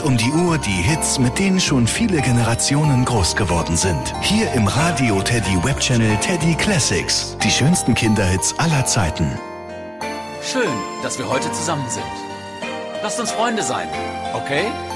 um die Uhr die Hits, mit denen schon viele Generationen groß geworden sind. Hier im Radio Teddy Webchannel Teddy Classics. Die schönsten Kinderhits aller Zeiten. Schön, dass wir heute zusammen sind. Lasst uns Freunde sein, okay?